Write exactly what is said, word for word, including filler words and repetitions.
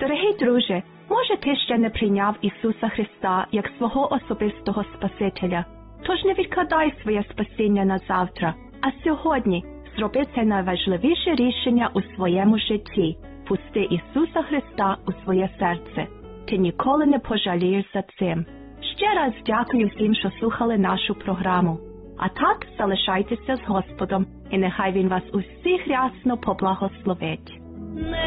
Дорогий друже, може ти ще не прийняв Ісуса Христа як свого особистого Спасителя? Тож не відкладай своє спасіння на завтра, а сьогодні зроби це найважливіше рішення у своєму житті. Пусти Ісуса Христа у своє серце. Ти ніколи не пожалієш за цим. Ще раз дякую всім, що слухали нашу програму. А так, залишайтеся з Господом, і нехай Він вас усіх рясно поблагословить.